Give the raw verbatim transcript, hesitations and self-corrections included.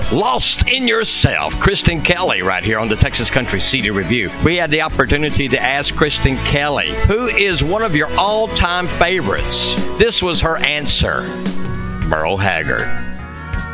Lost in Yourself, Kristen Kelly, right here on the Texas Country C D Review. We had the opportunity to ask Kristen Kelly, who is one of your all-time favorites. This was her answer. Merle Haggard.